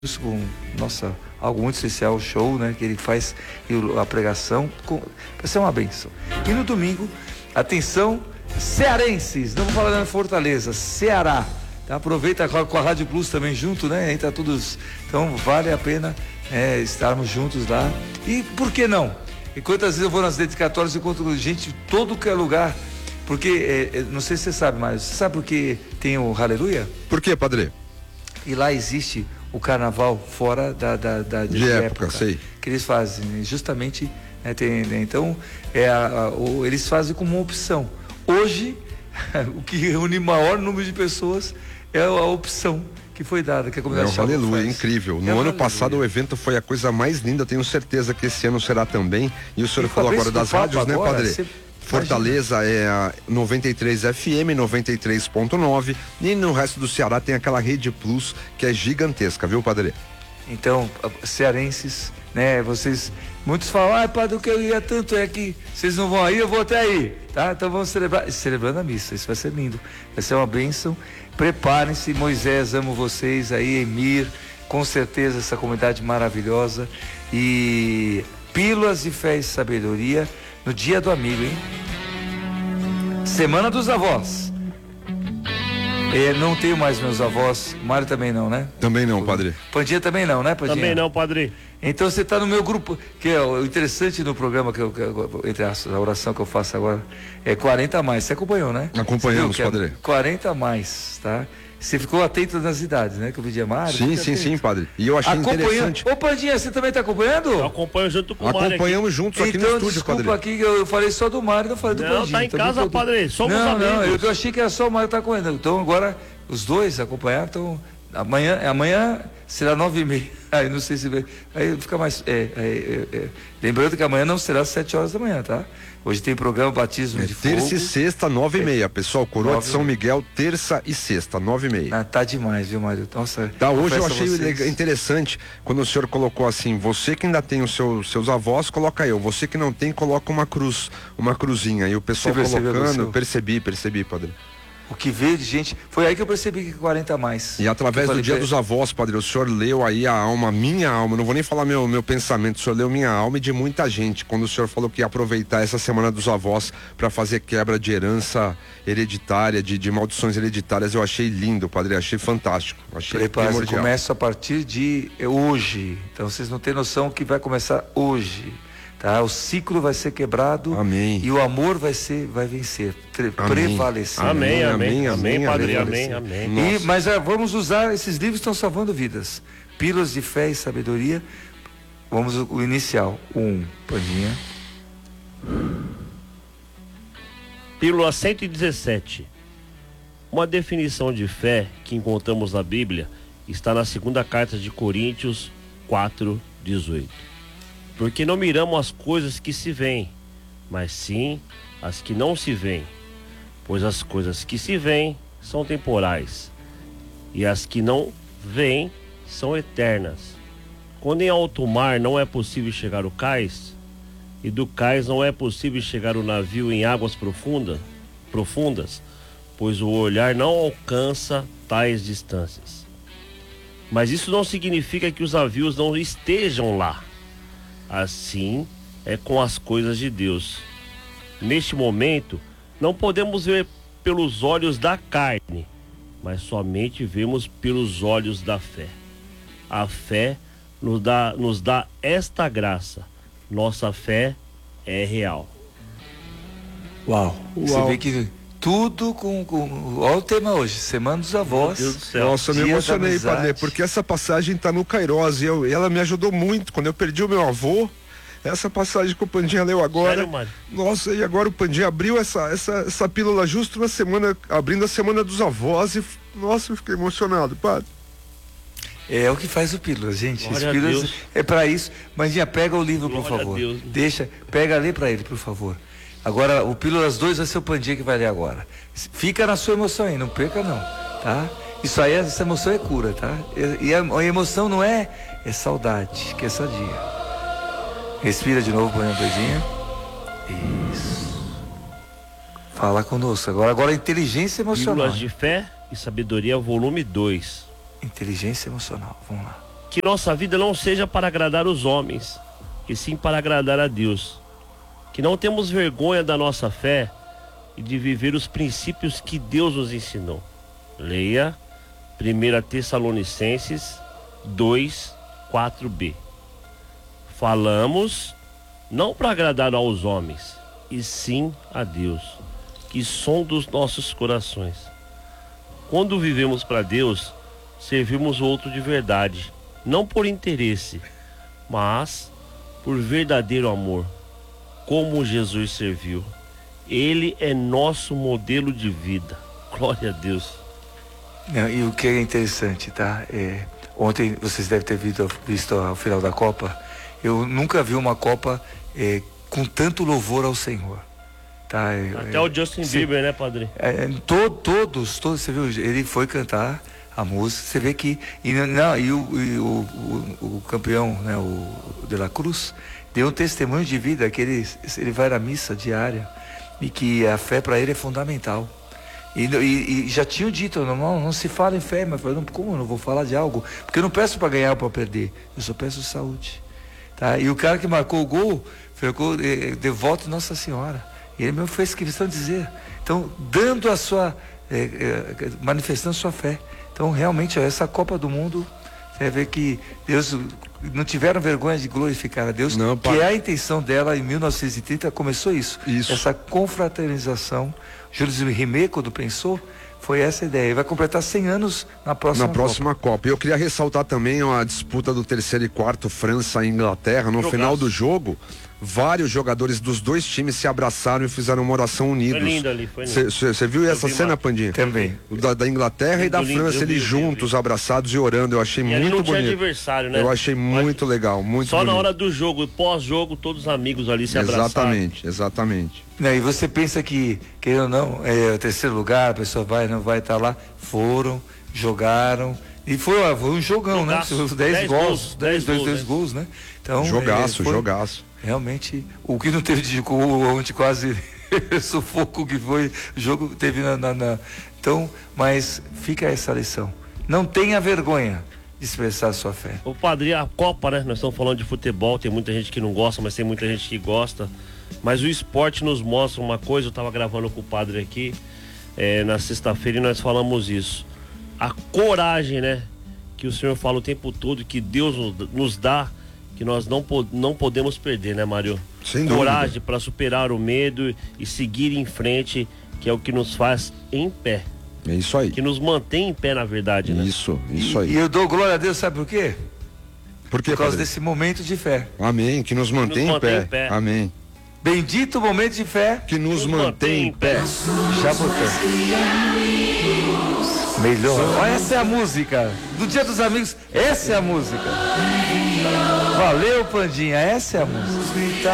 com, nossa, algo muito especial, o show, né, que ele faz, a pregação, vai ser uma bênção. E no domingo, atenção, cearenses, não vou falar na Fortaleza, Ceará, tá? Aproveita com a Rádio Plus também junto, né, entra todos, então vale a pena estarmos juntos lá. E por que não? E quantas vezes eu vou nas dedicatórias e encontro gente de todo que é lugar, porque, não sei se você sabe, mas você sabe por que tem o Aleluia? Por quê, padre? E lá existe o carnaval fora de época, sei. Que eles fazem justamente, né, então eles fazem como uma opção. Hoje o que reúne maior número de pessoas é a opção que foi dada, que a comunidade Aleluia, incrível. No ano passado o evento foi a coisa mais linda, tenho certeza que esse ano será também. E o senhor falou agora das rádios, né, padre? Fortaleza é a 93 FM, 93.9, e no resto do Ceará tem aquela Rede Plus que é gigantesca, viu, padre? Então, cearenses, né, muitos falam, padre, o que eu ia tanto é que vocês não vão aí, eu vou até aí, tá? Então vamos celebrando a missa, isso vai ser lindo, vai ser uma bênção. Preparem-se, Moisés, amo vocês aí, Emir, com certeza essa comunidade maravilhosa. E pílulas de fé e sabedoria no dia do amigo, hein? Semana dos avós. Não tenho mais meus avós. Mário também não, né? Também não, padre. Pandinha também não, né, Pandinha? Também não, padre. Então você está no meu grupo, que é o interessante no programa, entre a oração que eu faço agora, é 40 a mais. Você acompanhou, né? Acompanhamos, padre. 40 a mais, tá? Você ficou atento nas idades, né? Que eu pedi a Mário. Sim, padre. E eu achei interessante. Ô, Pandinha, você também está acompanhando? Eu acompanho junto com o Mário. Acompanhamos juntos aqui no estúdio, padre. Desculpa aqui, eu falei só do Mário, não falei do Pandinha. Não, tá em casa, padre. Somos amigos. Eu achei que era só o Mário que tá acompanhando. Então agora, os dois acompanharam, então amanhã será 9h30. Aí não sei se aí fica mais. Lembrando que amanhã não será 7 horas da manhã, tá? Hoje tem programa Batismo de Fogo. Terça e sexta, 9h30. Pessoal, Coroa de São Miguel, terça e sexta, 9h30. Tá demais, viu, Mário? Nossa. Tá, hoje eu achei interessante quando o senhor colocou assim: você que ainda tem os seus avós, coloca eu. Você que não tem, coloca uma cruzinha. E o pessoal colocando, percebi, padre. O que veio de gente, foi aí que eu percebi que 40 a mais. E através do Dia dos Avós, padre, o senhor leu aí a alma, minha alma, não vou nem falar meu pensamento, o senhor leu minha alma e de muita gente, quando o senhor falou que ia aproveitar essa Semana dos Avós para fazer quebra de herança hereditária, de maldições hereditárias. Eu achei lindo, padre, achei fantástico, achei primordial. Começa a partir de hoje, então vocês não têm noção que vai começar hoje. Tá? O ciclo vai ser quebrado. Amém. E o amor vai vencer, prevalecer. Amém, padre, amém. Mas vamos usar, esses livros estão salvando vidas. Pílulas de fé e sabedoria. Vamos o inicial. Pandinha. Pílula 117. Uma definição de fé que encontramos na Bíblia está na segunda carta de Coríntios 4:18. Porque não miramos as coisas que se veem, mas sim as que não se veem. Pois as coisas que se veem são temporais, e as que não veem são eternas. Quando em alto mar não é possível chegar o cais, e do cais não é possível chegar o navio em águas profundas, pois o olhar não alcança tais distâncias. Mas isso não significa que os navios não estejam lá. Assim é com as coisas de Deus. Neste momento, não podemos ver pelos olhos da carne, mas somente vemos pelos olhos da fé. A fé nos dá esta graça. Nossa fé é real. Uau. Você vê que tudo olha o tema hoje, Semana dos Avós. Meu Deus do céu. Nossa, eu me emocionei, padre, porque essa passagem está no Kairos e ela me ajudou muito. Quando eu perdi o meu avô, essa passagem que o Pandinha leu agora. Sério, Mário? Nossa, e agora o Pandinha abriu essa pílula justo na semana, abrindo a Semana dos Avós e, nossa, eu fiquei emocionado, padre. É o que faz o Pílula, gente. Glória Pílulas é para isso. Mandinha, pega o livro, por favor. Lê para ele, por favor. Agora, o Pílulas 2 vai ser o Pandinha que vai ler agora. Fica na sua emoção aí, não perca não, tá? Isso aí, essa emoção é cura, tá? E a emoção não é saudade, que é sadia. Respira de novo, Pandinha. Isso. Fala conosco. Agora inteligência emocional. Pílulas de fé e sabedoria, volume 2. Inteligência emocional, vamos lá. que nossa vida não seja para agradar os homens, e sim para agradar a Deus. Que não temos vergonha da nossa fé e de viver os princípios que Deus nos ensinou. Leia 1 Tessalonicenses 2, 4b. Falamos não para agradar aos homens, e sim a Deus, que sonda os nossos corações. Quando vivemos para Deus, servimos o outro de verdade, não por interesse, mas por verdadeiro amor, como Jesus serviu. Ele é nosso modelo de vida. Glória a Deus. Não, e o que é interessante, tá? Ontem vocês devem ter visto ao final da Copa. Eu nunca vi uma Copa com tanto louvor ao Senhor. Tá? Até o Justin Bieber, né, padre? Todos, você viu? Ele foi cantar a música. Você vê que o campeão, né, o De La Cruz, deu um testemunho de vida que ele vai na missa diária e que a fé para ele é fundamental. E já tinham dito, não se fala em fé, mas eu como eu não vou falar de algo? Porque eu não peço para ganhar ou para perder, eu só peço saúde. Tá? E o cara que marcou o gol, ficou devoto de Nossa Senhora. E ele mesmo fez questão de dizer. Então, dando a sua, manifestando sua fé. Então, realmente, essa Copa do Mundo, você vê que Deus não tiveram vergonha de glorificar a Deus, não, que é a intenção dela em 1930, começou isso. Essa confraternização. Júlio Rimet, quando pensou, foi essa a ideia. Ele vai completar 100 anos na próxima Copa. E eu queria ressaltar também a disputa do terceiro e quarto, França e Inglaterra. No final do jogo, vários jogadores dos dois times se abraçaram e fizeram uma oração unidos. Foi lindo ali, foi lindo. Você viu essa cena, Pandinha? Também. Da Inglaterra e da França, eles juntos, abraçados e orando. Eu achei muito bonito. Tinha adversário, né? Eu achei muito legal, muito só bonito. Na hora do jogo, pós-jogo, todos os amigos ali se abraçaram. Exatamente. E você pensa que, querendo ou não, é o terceiro lugar, a pessoa não vai estar lá. Foram, jogaram. E foi um jogão, né? 10 gols, 10 gols, né? Então, jogaço. Realmente, o que não teve de gol, onde quase sufoco que foi, o jogo teve Então, mas fica essa lição. Não tenha vergonha de expressar a sua fé. O padre, a Copa, né? Nós estamos falando de futebol, tem muita gente que não gosta, mas tem muita gente que gosta. Mas o esporte nos mostra uma coisa, eu estava gravando com o padre aqui, na sexta-feira, e nós falamos isso. A coragem, né? Que o Senhor fala o tempo todo, que Deus nos dá, que nós não podemos perder, né, Mário? Sem dúvida. Coragem para superar o medo e seguir em frente, que é o que nos faz em pé. É isso aí. Que nos mantém em pé, na verdade, né? Isso aí. E eu dou glória a Deus, sabe por quê? Por causa desse momento de fé. Amém, que nos mantém em pé. Amém. Bendito momento de fé que nos mantém em pé. Já botamos. Melhor. Olha, essa é a música. Do Dia dos Amigos, essa é a música. Valeu, Pandinha, essa é a música.